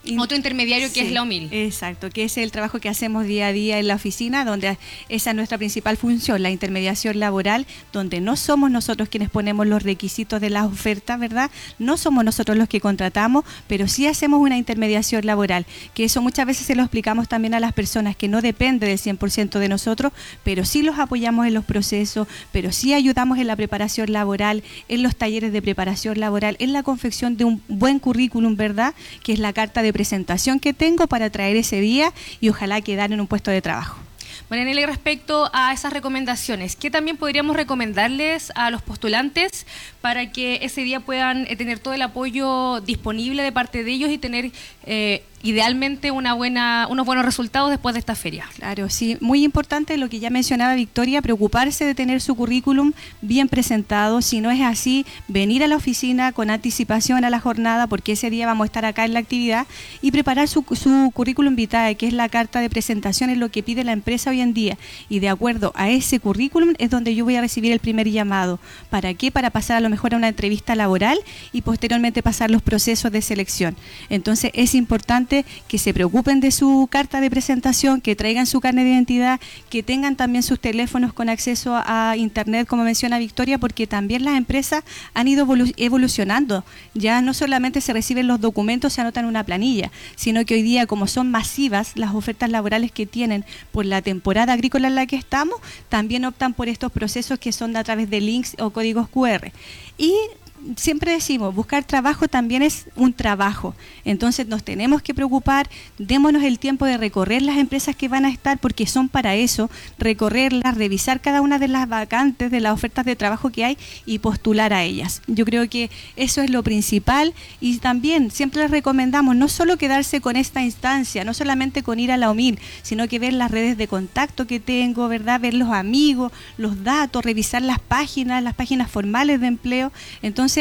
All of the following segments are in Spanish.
Otro intermediario que sí, es la UMIL. Exacto, que es el trabajo que hacemos día a día en la oficina, donde esa es nuestra principal función, la intermediación laboral, donde no somos nosotros quienes ponemos los requisitos de las ofertas, ¿verdad? No somos nosotros los que contratamos, pero sí hacemos una intermediación laboral, que eso muchas veces se lo explicamos también a las personas, que no depende del 100% de nosotros, pero sí los apoyamos en los procesos, pero sí ayudamos en la preparación laboral, en los talleres de preparación laboral, en la confección de un buen currículum, ¿verdad? Que es la carta de presentación que tengo para traer ese día y ojalá quedar en un puesto de trabajo. Marianela, respecto a esas recomendaciones, ¿qué también podríamos recomendarles a los postulantes para que ese día puedan tener todo el apoyo disponible de parte de ellos y tener idealmente unos buenos resultados después de esta feria? Claro, sí, muy importante lo que ya mencionaba Victoria, preocuparse de tener su currículum bien presentado. Si no es así, venir a la oficina con anticipación a la jornada, porque ese día vamos a estar acá en la actividad, y preparar su currículum vitae, que es la carta de presentación, es lo que pide la empresa hoy en día, y de acuerdo a ese currículum es donde yo voy a recibir el primer llamado. ¿Para qué? Para pasar a lo mejor a una entrevista laboral y posteriormente pasar los procesos de selección. Entonces es importante que se preocupen de su carta de presentación, que traigan su carnet de identidad, que tengan también sus teléfonos con acceso a internet, como menciona Victoria, porque también las empresas han ido evolucionando. Ya no solamente se reciben los documentos, se anotan en una planilla, sino que hoy día, como son masivas las ofertas laborales que tienen por la temporada agrícola en la que estamos, también optan por estos procesos que son a través de links o códigos QR. Y siempre decimos, buscar trabajo también es un trabajo, entonces nos tenemos que preocupar, démonos el tiempo de recorrer las empresas que van a estar, porque son para eso, recorrerlas, revisar cada una de las vacantes, de las ofertas de trabajo que hay y postular a ellas. Yo creo que eso es lo principal, y también siempre les recomendamos no solo quedarse con esta instancia, no solamente con ir a la UMIL, sino que ver las redes de contacto que tengo, ¿verdad? Ver los amigos, los datos, revisar las páginas formales de empleo. Entonces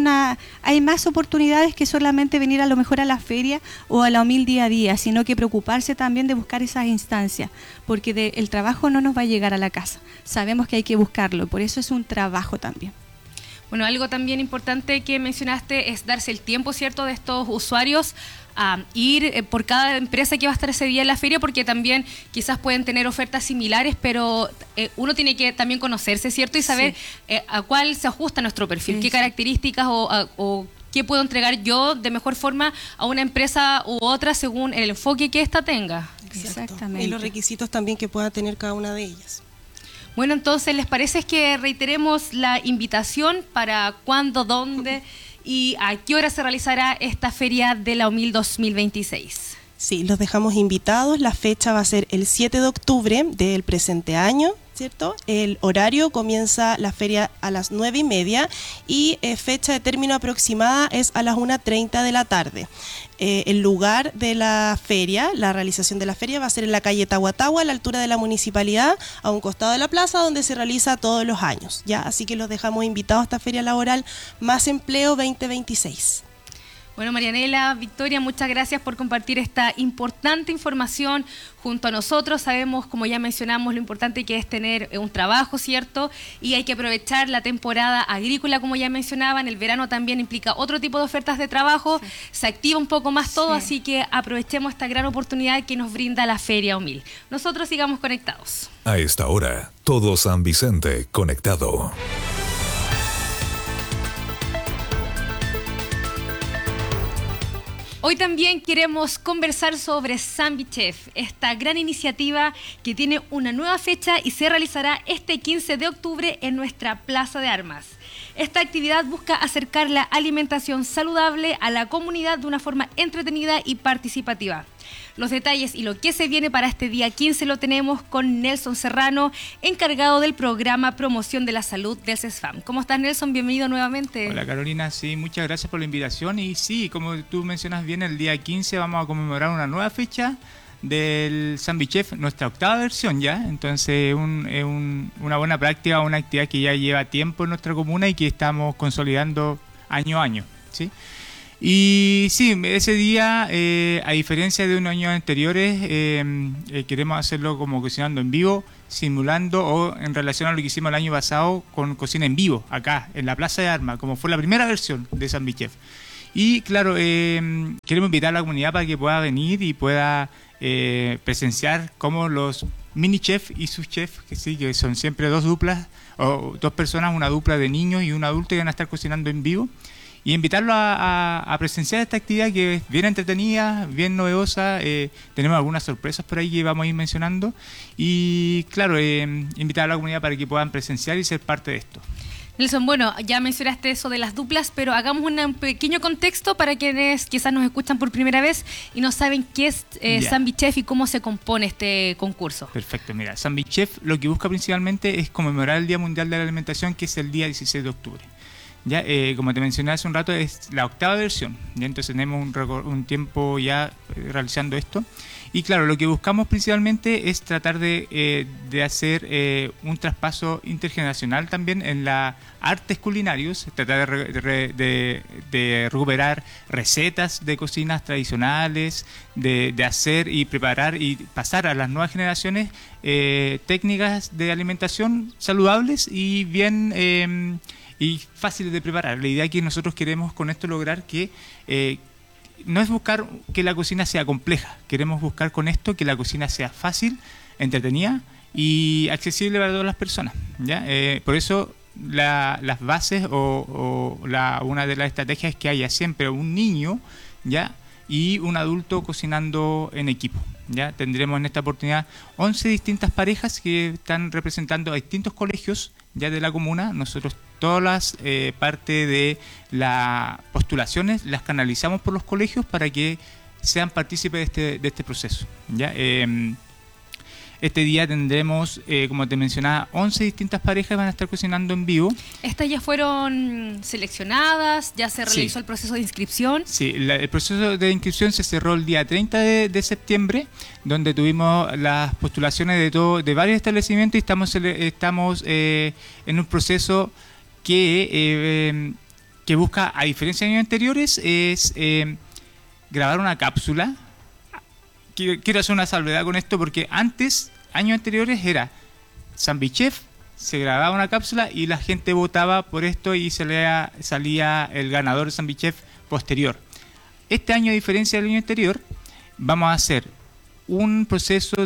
hay más oportunidades que solamente venir a lo mejor a la feria o a la UMIL día a día, sino que preocuparse también de buscar esas instancias, porque el trabajo no nos va a llegar a la casa, sabemos que hay que buscarlo, por eso es un trabajo también. Bueno, algo también importante que mencionaste es darse el tiempo, ¿cierto?, de estos usuarios a ir por cada empresa que va a estar ese día en la feria, porque también quizás pueden tener ofertas similares, pero uno tiene que también conocerse, ¿cierto?, y saber a cuál se ajusta nuestro perfil, qué características o qué puedo entregar yo de mejor forma a una empresa u otra según el enfoque que ésta tenga. Exactamente. Y los requisitos también que pueda tener cada una de ellas. Bueno, entonces, ¿les parece que reiteremos la invitación para cuándo, dónde y a qué hora se realizará esta feria de la UMIL 2026? Sí, los dejamos invitados. La fecha va a ser el 7 de octubre del presente año, ¿cierto? El horario comienza la feria a las 9:30 y fecha de término aproximada es a las 1:30 de la tarde. El lugar de la feria, la realización de la feria va a ser en la calle Tahuatahua, a la altura de la municipalidad, a un costado de la plaza, donde se realiza todos los años, ¿ya? Así que los dejamos invitados a esta feria laboral Más Empleo 2026. Bueno, Marianela, Victoria, muchas gracias por compartir esta importante información junto a nosotros. Sabemos, como ya mencionamos, lo importante que es tener un trabajo, ¿cierto? Y hay que aprovechar la temporada agrícola, como ya mencionaban. El verano también implica otro tipo de ofertas de trabajo. Se activa un poco más todo, así que aprovechemos esta gran oportunidad que nos brinda la Feria UMIL. Nosotros sigamos conectados. A esta hora, todo San Vicente conectado. Hoy también queremos conversar sobre Sambichef, esta gran iniciativa que tiene una nueva fecha y se realizará este 15 de octubre en nuestra Plaza de Armas. Esta actividad busca acercar la alimentación saludable a la comunidad de una forma entretenida y participativa. Los detalles y lo que se viene para este día 15 lo tenemos con Nelson Serrano, encargado del programa Promoción de la Salud del CESFAM. ¿Cómo estás, Nelson? Bienvenido nuevamente. Hola, Carolina. Sí, muchas gracias por la invitación. Y sí, como tú mencionas bien, el día 15 vamos a conmemorar una nueva fecha del Sambichef, nuestra octava versión ya. Entonces, una buena práctica, una actividad que ya lleva tiempo en nuestra comuna y que estamos consolidando año a año, ¿sí? Y sí, ese día, a diferencia de unos años anteriores, queremos hacerlo como cocinando en vivo, simulando o en relación a lo que hicimos el año pasado con cocina en vivo, acá, en la Plaza de Armas, como fue la primera versión de Sambichef. Y claro, queremos invitar a la comunidad para que pueda venir y pueda presenciar cómo los mini chefs y sus chefs, que sí, que son siempre dos duplas, o dos personas, una dupla de niños y un adulto que van a estar cocinando en vivo, y invitarlos a presenciar esta actividad que es bien entretenida, bien novedosa. Tenemos algunas sorpresas por ahí que vamos a ir mencionando, y claro, invitar a la comunidad para que puedan presenciar y ser parte de esto. Nelson, bueno, ya mencionaste eso de las duplas, pero hagamos un pequeño contexto para quienes quizás nos escuchan por primera vez y no saben qué es Zambichef y cómo se compone este concurso. Perfecto, mira, Zambichef lo que busca principalmente es conmemorar el Día Mundial de la Alimentación, que es el día 16 de octubre. Ya, como te mencioné hace un rato, es la 8ª versión, ¿ya? Entonces tenemos un tiempo ya realizando esto. Y claro, lo que buscamos principalmente es tratar de hacer un traspaso intergeneracional también en las artes culinarios, tratar de recuperar recetas de cocinas tradicionales, de hacer y preparar y pasar a las nuevas generaciones técnicas de alimentación saludables y bien y fáciles de preparar. La idea que nosotros queremos con esto lograr que no es buscar que la cocina sea compleja, queremos buscar con esto que la cocina sea fácil, entretenida y accesible para todas las personas, ¿ya? Por eso las bases una de las estrategias es que haya siempre un niño, ¿ya?, y un adulto cocinando en equipo, ¿ya? Tendremos en esta oportunidad 11 distintas parejas que están representando a distintos colegios ya de la comuna. Nosotros todas las parte de las postulaciones las canalizamos por los colegios para que sean partícipes de este proceso, ¿ya? Este día tendremos, como te mencionaba, 11 distintas parejas que van a estar cocinando en vivo. ¿Estas ya fueron seleccionadas? ¿Ya se realizó el proceso de inscripción? Sí, el proceso de inscripción se cerró el día 30 de septiembre, donde tuvimos las postulaciones de varios establecimientos, y estamos en un proceso que busca, a diferencia de años anteriores, es grabar una cápsula. Quiero hacer una salvedad con esto porque antes, años anteriores, era Zambichef, se grababa una cápsula y la gente votaba por esto y salía el ganador de Zambichef posterior. Este año, a diferencia del año anterior, vamos a hacer un proceso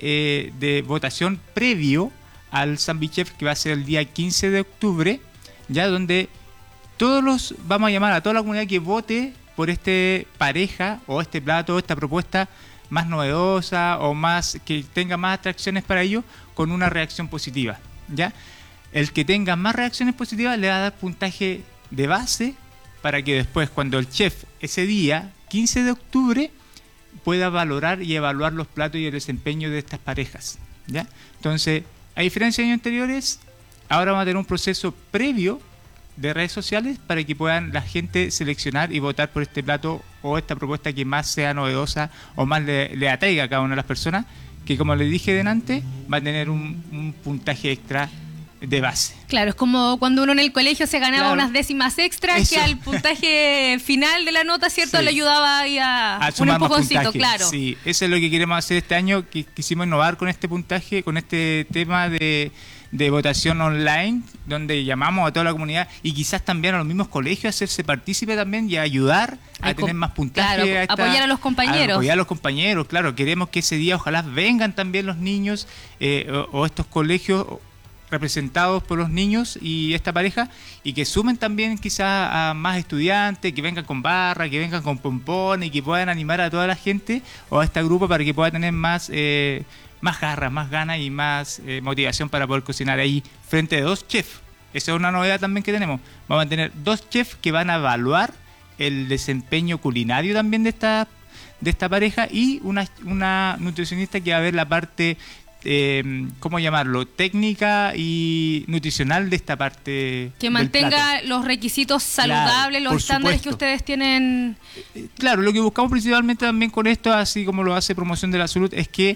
de votación previo al Zambichef, que va a ser el día 15 de octubre, ya donde vamos a llamar a toda la comunidad que vote por este pareja o este plato, esta propuesta más novedosa o más que tenga más atracciones para ellos, con una reacción positiva, ¿ya? El que tenga más reacciones positivas le va a dar puntaje de base para que después, cuando el chef ese día, 15 de octubre, pueda valorar y evaluar los platos y el desempeño de estas parejas, ¿ya? Entonces, a diferencia de años anteriores, ahora vamos a tener un proceso previo de redes sociales para que puedan la gente seleccionar y votar por este plato o esta propuesta que más sea novedosa o más le atraiga a cada una de las personas, que, como les dije delante, va a tener un puntaje extra de base. Claro, es como cuando uno en el colegio se ganaba unas décimas extras, que al puntaje final de la nota, ¿cierto?, le ayudaba ahí a un empujoncito, claro. Sí, eso es lo que queremos hacer este año, que quisimos innovar con este puntaje, con este tema de votación online, donde llamamos a toda la comunidad y quizás también a los mismos colegios a hacerse partícipe también y a ayudar a tener más puntaje. Claro, apoyar a los compañeros. Apoyar a los compañeros, claro. Queremos que ese día ojalá vengan también los niños o estos colegios representados por los niños y esta pareja, y que sumen también quizás a más estudiantes, que vengan con barra, que vengan con pompones y que puedan animar a toda la gente o a este grupo para que pueda tener más garras, más ganas y más motivación para poder cocinar ahí frente a dos chefs. Esa es una novedad también que tenemos. Vamos a tener dos chefs que van a evaluar el desempeño culinario también de esta pareja, y una nutricionista que va a ver la parte, ¿cómo llamarlo?, técnica y nutricional de esta parte. Que mantenga los requisitos saludables, claro, los estándares que ustedes tienen. Claro, lo que buscamos principalmente también con esto, así como lo hace Promoción de la Salud, es que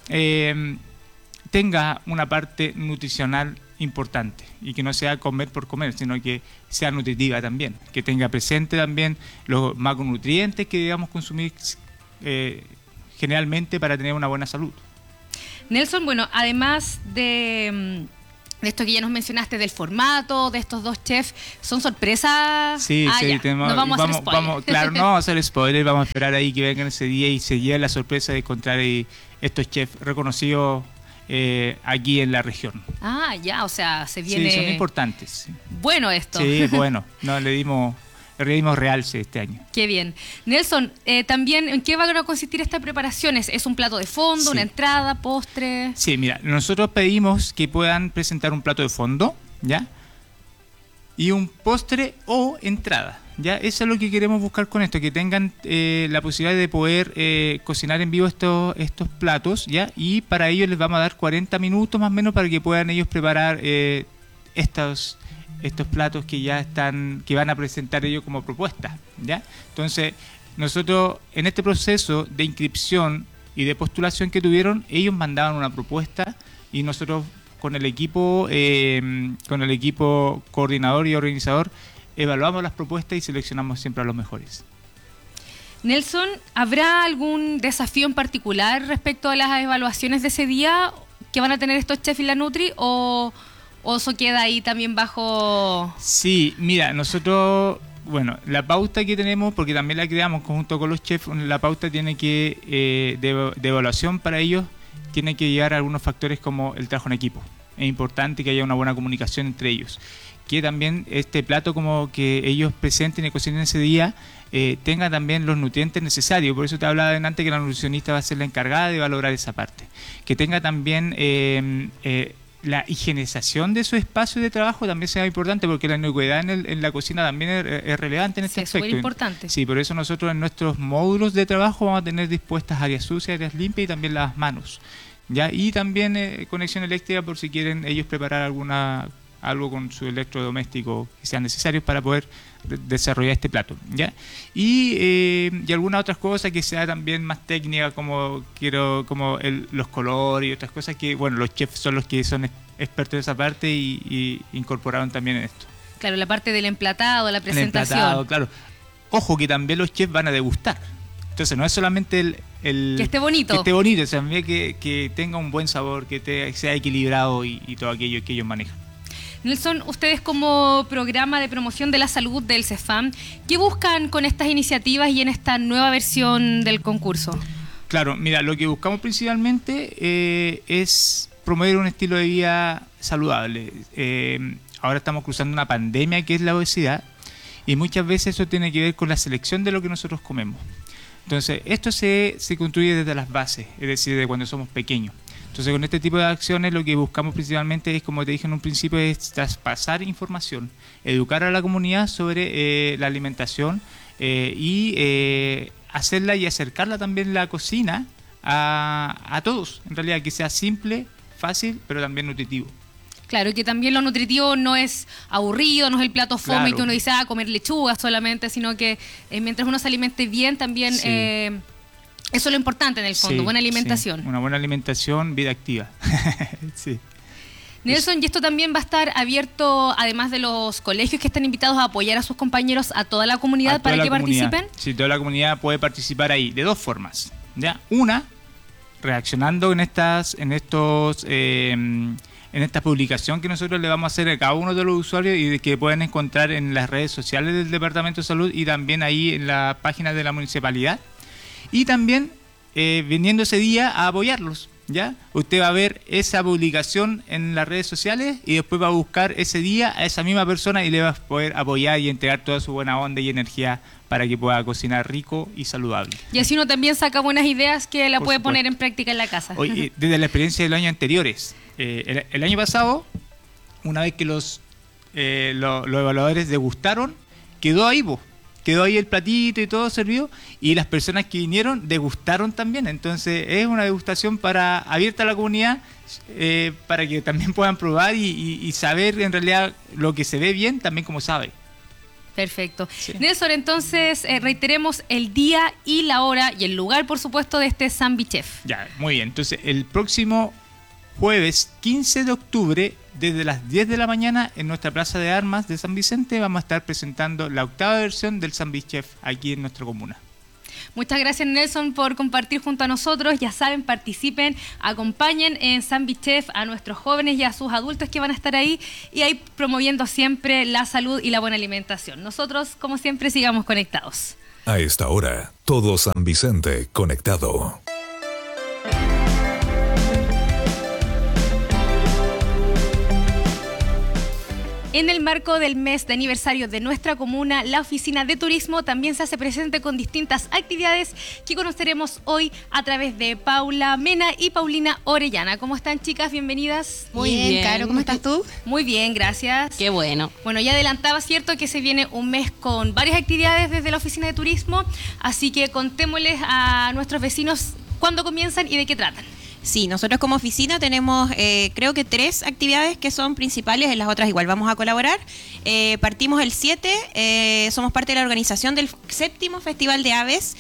tenga una parte nutricional importante y que no sea comer por comer, sino que sea nutritiva también, que tenga presente también los macronutrientes que debamos consumir generalmente para tener una buena salud. Nelson, bueno, además de esto que ya nos mencionaste, del formato, de estos dos chefs, ¿son sorpresas? Sí, sí, no vamos a hacer spoiler. Claro, no vamos a hacer spoiler, vamos a esperar ahí que vengan ese día y se lleve la sorpresa de encontrar ahí estos chefs reconocidos aquí en la región. Ya, o sea, se viene... Sí, son importantes. Sí. Bueno esto. Sí, bueno, le dimos realce este año. Qué bien. Nelson, también, ¿en qué van a consistir estas preparaciones? ¿Es un plato de fondo, una entrada, postre? Sí, mira, nosotros pedimos que puedan presentar un plato de fondo, ¿ya? Y un postre o entrada, ¿ya? Eso es lo que queremos buscar con esto, que tengan la posibilidad de poder cocinar en vivo estos platos, ¿ya? Y para ello les vamos a dar 40 minutos más o menos para que puedan ellos preparar estos platos que van a presentar ellos como propuesta, ¿ya? Entonces, nosotros en este proceso de inscripción y de postulación que tuvieron, ellos mandaban una propuesta y nosotros con el equipo coordinador y organizador evaluamos las propuestas y seleccionamos siempre a los mejores. Nelson, ¿habrá algún desafío en particular respecto a las evaluaciones de ese día que van a tener estos chefs y la Nutri o eso queda ahí también bajo...? Sí, mira, nosotros, bueno, la pauta que tenemos, porque también la creamos conjunto con los chefs, la pauta tiene que, de evaluación para ellos, tiene que llegar a algunos factores como el trabajo en equipo. Es importante que haya una buena comunicación entre ellos. Que también este plato como que ellos presenten y cocinen ese día tenga también los nutrientes necesarios. Por eso te hablaba antes que la nutricionista va a ser la encargada de valorar esa parte. Que tenga también la higienización de su espacio de trabajo también sea importante, porque la inocuidad en la cocina también es relevante en este aspecto. Es súper importante. Sí, por eso nosotros en nuestros módulos de trabajo vamos a tener dispuestas áreas sucias, áreas limpias y también las manos, ¿ya? Y también conexión eléctrica por si quieren ellos preparar algo con su electrodoméstico que sean necesarios para poder desarrollar este plato, ¿ya? Y algunas otras cosas que sea también más técnica, como los colores y otras cosas que, bueno, los chefs son los que son expertos en esa parte y incorporaron también en esto. Claro, la parte del emplatado, la presentación. El emplatado, claro. Ojo que también los chefs van a degustar. Entonces no es solamente el que esté bonito. Que esté bonito, o sea, también que tenga un buen sabor, que sea equilibrado y todo aquello que ellos manejan. Nelson, ustedes como programa de promoción de la salud del CEFAM, ¿qué buscan con estas iniciativas y en esta nueva versión del concurso? Claro, mira, lo que buscamos principalmente es promover un estilo de vida saludable. Ahora estamos cruzando una pandemia que es la obesidad y muchas veces eso tiene que ver con la selección de lo que nosotros comemos. Entonces, esto se construye desde las bases, es decir, de cuando somos pequeños. Entonces, con este tipo de acciones lo que buscamos principalmente es, como te dije en un principio, es traspasar información, educar a la comunidad sobre la alimentación y hacerla y acercarla también la cocina a todos. En realidad, que sea simple, fácil, pero también nutritivo. Claro, y que también lo nutritivo no es aburrido, no es el plato fome, claro, que uno dice, comer lechuga solamente, sino que mientras uno se alimente bien, también... Sí. Eso es lo importante en el fondo, sí, buena alimentación. Sí, una buena alimentación, vida activa. Sí. Nelson, y esto también va a estar abierto, además de los colegios que están invitados a apoyar a sus compañeros, a toda la comunidad para que participen. Sí, toda la comunidad puede participar ahí, de dos formas, ¿ya? Una, reaccionando en esta publicación que nosotros le vamos a hacer a cada uno de los usuarios y que pueden encontrar en las redes sociales del Departamento de Salud y también ahí en la página de la municipalidad. Y también viniendo ese día a apoyarlos, ¿ya? Usted va a ver esa publicación en las redes sociales y después va a buscar ese día a esa misma persona y le va a poder apoyar y entregar toda su buena onda y energía para que pueda cocinar rico y saludable. Y así uno también saca buenas ideas que la puede poner en práctica en la casa. Oye, desde la experiencia de los años anteriores, el año pasado, una vez que los evaluadores degustaron, quedó ahí el platito y todo servido, y las personas que vinieron degustaron también. Entonces es una degustación abierta a la comunidad para que también puedan probar y saber en realidad lo que se ve bien, también como sabe. Perfecto. Sí. Nelson, entonces reiteremos el día y la hora y el lugar, por supuesto, de este Zambi Chef. Ya, muy bien. Entonces el próximo jueves 15 de octubre, desde las 10 de la mañana, en nuestra Plaza de Armas de San Vicente, vamos a estar presentando la 8ª versión del Zambi Chef aquí en nuestra comuna. Muchas gracias, Nelson, por compartir junto a nosotros. Ya saben, participen, acompañen en San Bichef a nuestros jóvenes y a sus adultos que van a estar ahí y ahí promoviendo siempre la salud y la buena alimentación. Nosotros, como siempre, sigamos conectados. A esta hora, todo San Vicente conectado. En el marco del mes de aniversario de nuestra comuna, la Oficina de Turismo también se hace presente con distintas actividades que conoceremos hoy a través de Paula Mena y Paulina Orellana. ¿Cómo están, chicas? Bienvenidas. Muy bien, Caro, ¿cómo estás tú? Muy bien, gracias. Qué bueno. Bueno, ya adelantaba, ¿cierto?, que se viene un mes con varias actividades desde la Oficina de Turismo, así que contémosles a nuestros vecinos cuándo comienzan y de qué tratan. Sí, nosotros como oficina tenemos creo que 3 actividades que son principales, en las otras igual vamos a colaborar. Partimos el 7, somos parte de la organización del 7º Festival de Aves.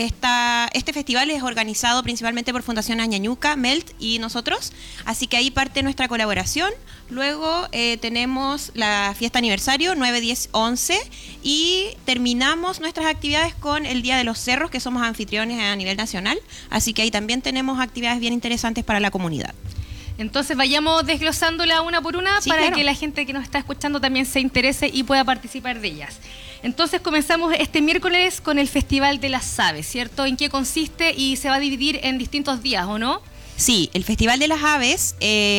Este festival es organizado principalmente por Fundación Añañuca, MELT y nosotros, así que ahí parte nuestra colaboración. Luego tenemos la fiesta aniversario 9, 10, 11 y terminamos nuestras actividades con el Día de los Cerros, que somos anfitriones a nivel nacional, así que ahí también tenemos actividades bien interesantes para la comunidad. Entonces vayamos desglosándola una por una, sí, para que la gente que nos está escuchando también se interese y pueda participar de ellas. Entonces comenzamos este miércoles con el Festival de las Aves, ¿cierto? ¿En qué consiste y se va a dividir en distintos días, o no? Sí, el Festival de las Aves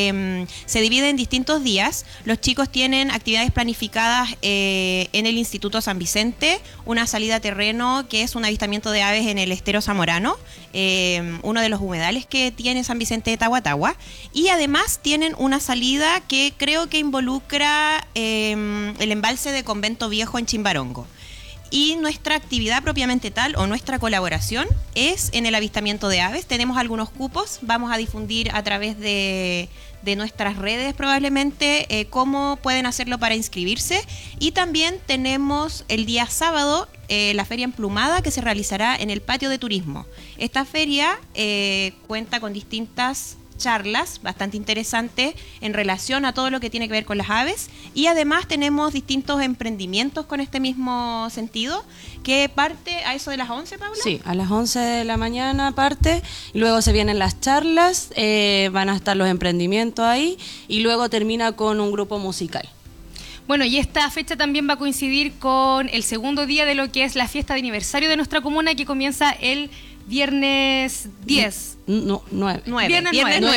se divide en distintos días. Los chicos tienen actividades planificadas en el Instituto San Vicente, una salida a terreno que es un avistamiento de aves en el Estero Zamorano, uno de los humedales que tiene San Vicente de Tahuatahua, y además tienen una salida que creo que involucra el embalse de Convento Viejo en Chimbarongo. Y nuestra actividad propiamente tal, o nuestra colaboración, es en el avistamiento de aves. Tenemos algunos cupos, vamos a difundir a través de nuestras redes probablemente cómo pueden hacerlo para inscribirse. Y también tenemos el día sábado la Feria Emplumada, que se realizará en el patio de turismo. Esta feria cuenta con distintas charlas bastante interesantes en relación a todo lo que tiene que ver con las aves, y además tenemos distintos emprendimientos con este mismo sentido, que parte a eso de las 11, Paula. Sí, a las 11 de la mañana parte, y luego se vienen las charlas, van a estar los emprendimientos ahí, y luego termina con un grupo musical. Bueno, y esta fecha también va a coincidir con el segundo día de lo que es la fiesta de aniversario de nuestra comuna, que comienza el viernes 10. No, 9. Viernes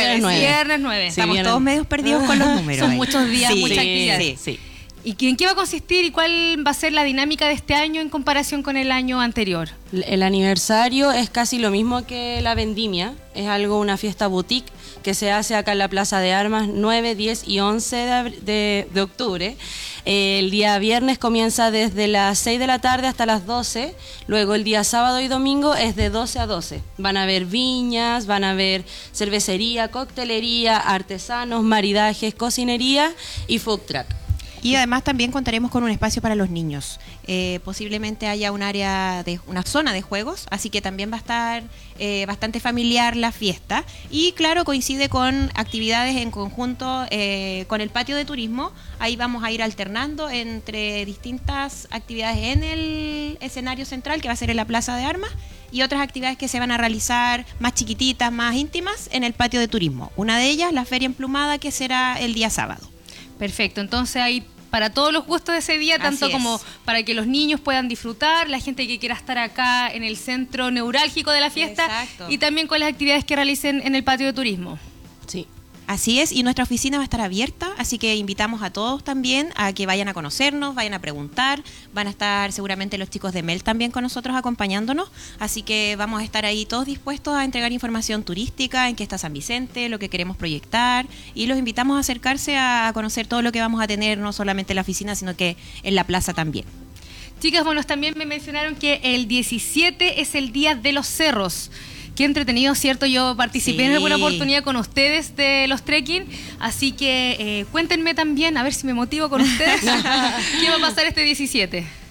9. Sí, estamos todos medios perdidos con los números. Son ahí. muchos días, muchas actividades. Sí. ¿Y en qué va a consistir y cuál va a ser la dinámica de este año en comparación con el año anterior? El aniversario es casi lo mismo que la vendimia, es una fiesta boutique que se hace acá en la Plaza de Armas 9, 10 y 11 de octubre. El día viernes comienza desde las 6 de la tarde hasta las 12, luego el día sábado y domingo es de 12 a 12. Van a haber viñas, van a haber cervecería, coctelería, artesanos, maridajes, cocinería y food truck. Y además también contaremos con un espacio para los niños. Posiblemente haya una zona de juegos, así que también va a estar bastante familiar la fiesta. Y claro, coincide con actividades en conjunto con el patio de turismo. Ahí vamos a ir alternando entre distintas actividades en el escenario central, que va a ser en la Plaza de Armas, y otras actividades que se van a realizar más chiquititas, más íntimas, en el patio de turismo. Una de ellas, la Feria Emplumada, que será el día sábado. Perfecto, entonces hay para todos los gustos de ese día, tanto como para que los niños puedan disfrutar, la gente que quiera estar acá en el centro neurálgico de la fiesta. Exacto. Y también con las actividades que realicen en el patio de turismo. Sí. Así es, y nuestra oficina va a estar abierta, así que invitamos a todos también a que vayan a conocernos, vayan a preguntar, van a estar seguramente los chicos de MEL también con nosotros acompañándonos, así que vamos a estar ahí todos dispuestos a entregar información turística, en qué está San Vicente, lo que queremos proyectar, y los invitamos a acercarse a conocer todo lo que vamos a tener, no solamente en la oficina, sino que en la plaza también. Chicas, bueno, también me mencionaron que el 17 es el Día de los Cerros. Qué entretenido, ¿cierto? Yo participé en alguna oportunidad con ustedes de los trekking, así que cuéntenme también, a ver si me motivo con ustedes, ¿qué va a pasar este 17?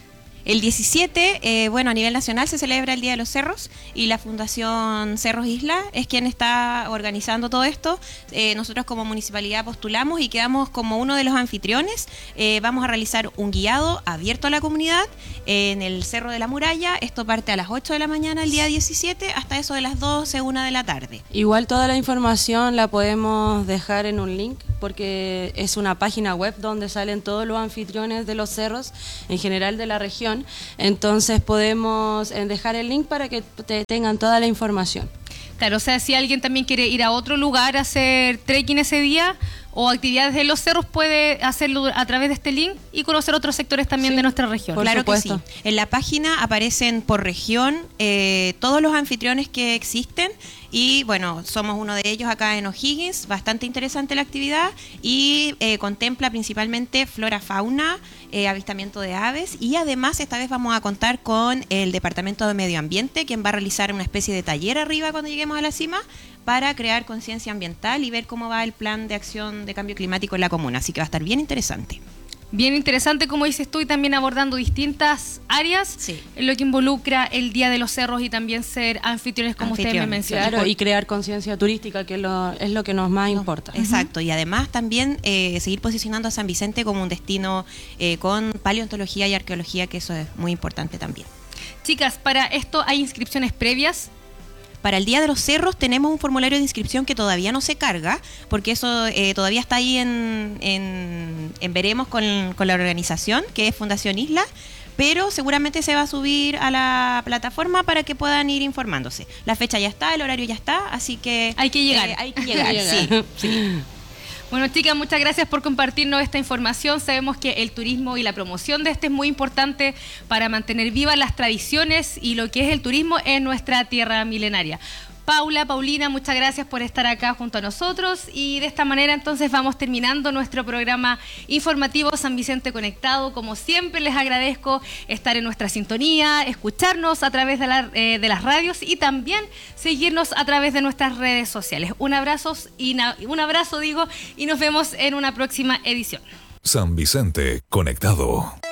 El 17, bueno, a nivel nacional se celebra el Día de los Cerros y la Fundación Cerros Isla es quien está organizando todo esto. Nosotros como municipalidad postulamos y quedamos como uno de los anfitriones. Vamos a realizar un guiado abierto a la comunidad en el Cerro de la Muralla. Esto parte a las 8 de la mañana el día 17 hasta eso de las 12, 1 de la tarde. Igual toda la información la podemos dejar en un link porque es una página web donde salen todos los anfitriones de los cerros en general de la región. Entonces podemos dejar el link para que tengan toda la información. Claro, o sea, si alguien también quiere ir a otro lugar a hacer trekking ese día o actividades en los cerros, puede hacerlo a través de este link y conocer otros sectores también de nuestra región. Claro que supuesto. sí. En la página aparecen por región todos los anfitriones que existen y bueno, somos uno de ellos acá en O'Higgins. Bastante interesante la actividad y contempla principalmente flora, fauna, avistamiento de aves y además esta vez vamos a contar con el Departamento de Medio Ambiente, quien va a realizar una especie de taller arriba cuando lleguemos a la cima para crear conciencia ambiental y ver cómo va el plan de acción de cambio climático en la comuna. Así que va a estar bien interesante. Bien interesante, como dices tú, y también abordando distintas áreas en lo que involucra el Día de los Cerros y también ser anfitriones, como ustedes me mencionan. Claro, y crear conciencia turística, que es lo que nos más importa. Exacto, y además también seguir posicionando a San Vicente como un destino con paleontología y arqueología, que eso es muy importante también. Chicas, ¿para esto hay inscripciones previas? Para el Día de los Cerros tenemos un formulario de inscripción que todavía no se carga, porque eso todavía está ahí en veremos con la organización, que es Fundación Isla, pero seguramente se va a subir a la plataforma para que puedan ir informándose. La fecha ya está, el horario ya está, así que... Hay que llegar. Hay que llegar, sí. Bueno, chicas, muchas gracias por compartirnos esta información. Sabemos que el turismo y la promoción de este es muy importante para mantener vivas las tradiciones y lo que es el turismo en nuestra tierra milenaria. Paulina, muchas gracias por estar acá junto a nosotros y de esta manera entonces vamos terminando nuestro programa informativo San Vicente Conectado. Como siempre les agradezco estar en nuestra sintonía, escucharnos a través de las radios y también seguirnos a través de nuestras redes sociales. Un abrazo y nos vemos en una próxima edición. San Vicente Conectado.